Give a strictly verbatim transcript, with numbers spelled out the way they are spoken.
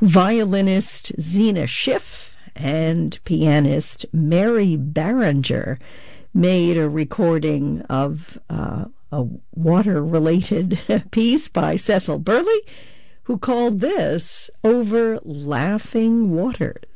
Violinist Zena Schiff and pianist Mary Barringer made a recording of uh, a water-related piece by Cecil Burley, who called this Over Laughing Waters.